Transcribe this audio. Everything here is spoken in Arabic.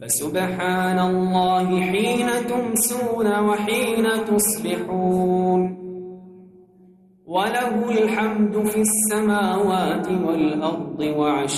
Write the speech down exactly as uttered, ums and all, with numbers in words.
فسبحان الله حين تمسون وحين تصبحون وله الحمد في السماوات والأرض وعشيا